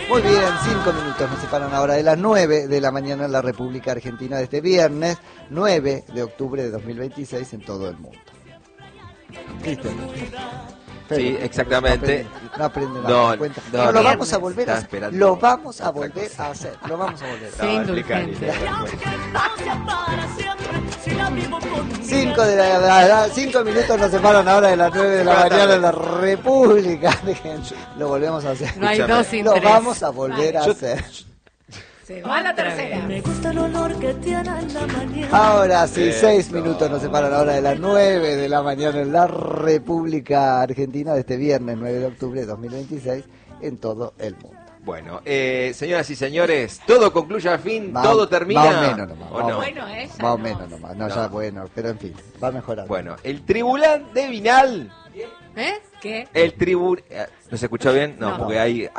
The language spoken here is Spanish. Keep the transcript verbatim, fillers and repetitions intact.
Muy bien, cinco minutos nos separan ahora de las nueve de la mañana en la República Argentina de este viernes, nueve de octubre de dos mil veintiséis en todo el mundo. ¿Viste? Sí, exactamente. No aprende nada. No, cuenta. no, Pero no, lo vamos a volver a hacer. esperando Lo vamos a otra volver cosa. a hacer. Lo vamos a volver a Sí, hacer. indulgente. Cinco, de la, la- la- cinco minutos nos separan ahora de las nueve de la mañana en la República. Lo volvemos a hacer. No hay Escúchame. dos sin Lo tres. vamos a volver a Yo- hacer. Se va la tercera. Me gusta el olor que tiene en la mañana. Ahora sí, Eso. seis minutos nos separan ahora de las nueve de la mañana en la República Argentina de este viernes, nueve de octubre de dos mil veintiséis, en todo el mundo. Bueno, eh, señoras y señores, todo concluye al fin, Más- todo termina. Más o menos nomás. ¿o más no? o Bueno, menos. esa Más o no. menos nomás. No, No. ya bueno, pero en fin, va mejorando. Bueno, el tribunal de Vinal, ¿Eh? ¿Qué? el tribunal... ¿No se escuchó bien? No, No. porque hay...